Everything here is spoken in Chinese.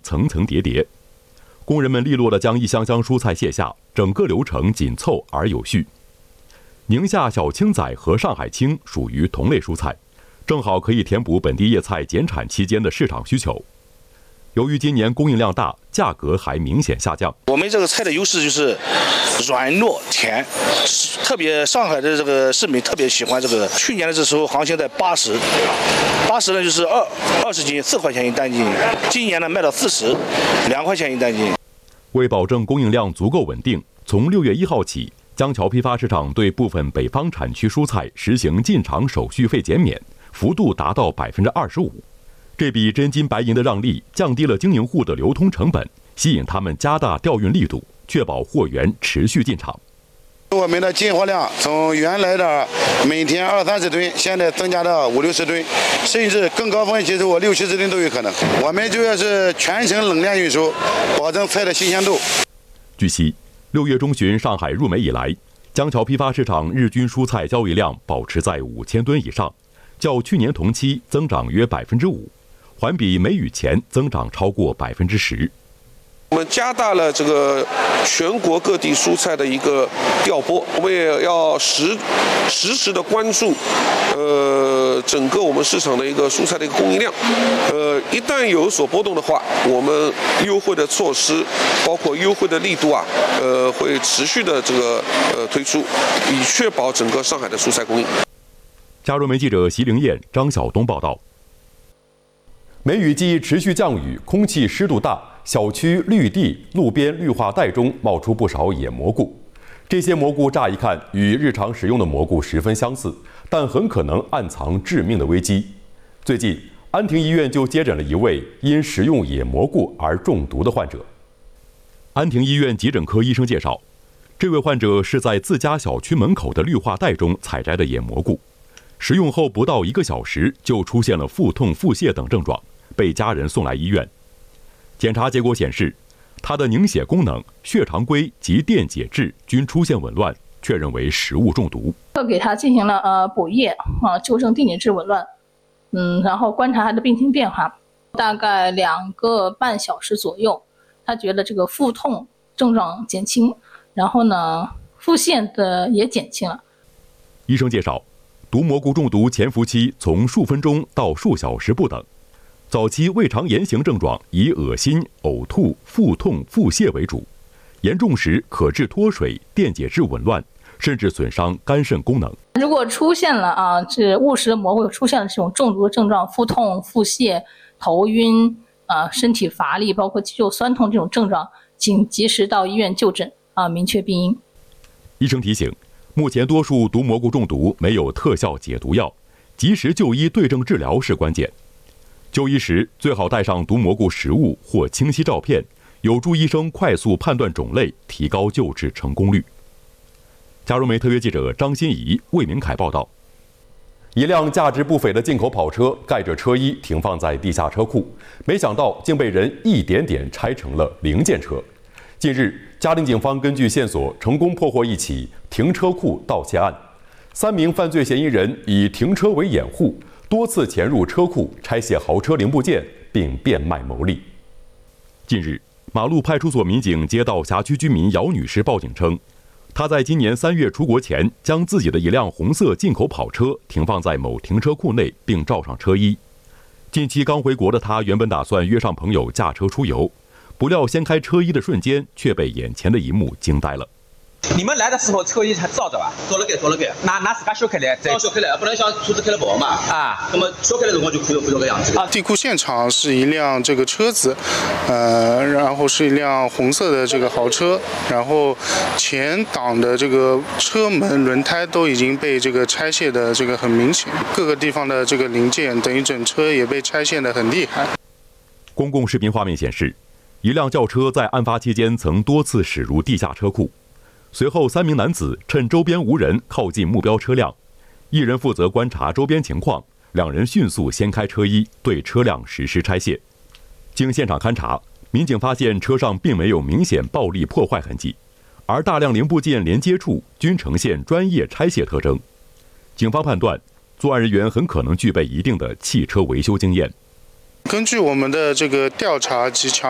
层层叠叠。工人们利落地将一箱箱蔬菜卸下，整个流程紧凑而有序。宁夏小青仔和上海青属于同类蔬菜，正好可以填补本地叶菜减产期间的市场需求。由于今年供应量大，价格还明显下降。 我们这个菜的优势就是软糯甜，特别上海的这个市民特别喜欢这个。去年的这时候行情在80呢就是20斤4块钱一担斤，今年呢卖到40，2块钱一担斤。 为保证供应量足够稳定，从6月1号起，江桥批发市场对部分北方产区蔬菜实行进场手续费减免，幅度达到25%。这笔真金白银的让利，降低了经营户的流通成本，吸引他们加大调运力度，确保货源持续进场。 我们的进货量从原来的每天20-30吨，现在增加到50-60吨，甚至更高峰期我60-70吨都有可能。我们主要是全程冷链运输，保证菜的新鲜度。 据悉，6月中旬上海入梅以来，江桥批发市场日均蔬菜交易量保持在5000吨以上，较去年同期增长约5%，环比梅雨前增长超过10%。 我们加大了这个全国各地蔬菜的一个调拨，我们也要实时的关注，整个我们市场的一个蔬菜的一个供应量，一旦有所波动的话，我们优惠的措施，包括优惠的力度啊，会持续的这个推出，以确保整个上海的蔬菜供应。 加入媒记者席灵燕、张晓东报道。梅雨季持续降雨，空气湿度大，小区绿地、路边绿化带中冒出不少野蘑菇。这些蘑菇乍一看与日常食用的蘑菇十分相似，但很可能暗藏致命的危机。最近，安亭医院就接诊了一位因食用野蘑菇而中毒的患者。安亭医院急诊科医生介绍，这位患者是在自家小区门口的绿化带中采摘的野蘑菇，食用后不到1个小时就出现了腹痛、腹泻等症状，被家人送来医院。检查结果显示，他的凝血功能、血常规及电解质均出现紊乱，确认为食物中毒。 给他进行了补液纠正电解质紊乱，然后观察他的病情变化，大概2个半小时左右，他觉得这个腹痛症状减轻，然后呢腹泻的也减轻了。 医生介绍，毒蘑菇中毒潜伏期从数分钟到数小时不等。早期胃肠炎型症状以恶心、呕吐、腹痛、腹泻为主，严重时可致脱水、电解质紊乱，甚至损伤肝肾功能。 如果出现了这误食的蘑菇出现了这种中毒的症状，腹痛、腹泻、头晕身体乏力，包括肌肉酸痛这种症状，请及时到医院就诊明确病因。 医生提醒，目前多数毒蘑菇中毒没有特效解毒药，及时就医对症治疗是关键。就医时最好带上毒蘑菇食物或清晰照片，有助医生快速判断种类，提高救治成功率。加入媒特约记者张欣怡、魏明凯报道。一辆价值不菲的进口跑车盖着车衣停放在地下车库，没想到竟被人一点点拆成了零件车。近日，嘉定警方根据线索成功破获一起停车库盗窃案，3名犯罪嫌疑人以停车为掩护，多次潜入车库拆卸豪车零部件，并变卖牟利。近日，马路派出所民警接到辖区居民姚女士报警称，她在今年3月出国前，将自己的一辆红色进口跑车停放在某停车库内，并罩上车衣。近期刚回国的她原本打算约上朋友驾车出游，不料掀开车衣的瞬间，却被眼前的一幕惊呆了。 你们来的时候车衣还罩着吧？罩了盖。拿自家小开来，小开来，不能像车子开了跑嘛。那么小开的时候就可以这个样子。 地库现场是一辆这个车子，然后是一辆红色的这个豪车，然后前挡的这个车门轮胎都已经被这个拆卸的这个很明显，各个地方的这个零件等于整车也被拆卸的很厉害。 公共视频画面显示，一辆轿车在案发期间曾多次驶入地下车库。随后，3名男子趁周边无人靠近目标车辆，一人负责观察周边情况，2人迅速掀开车衣，对车辆实施拆卸。经现场勘查，民警发现车上并没有明显暴力破坏痕迹，而大量零部件连接处均呈现专业拆卸特征。警方判断，作案人员很可能具备一定的汽车维修经验。 根据我们的这个调查及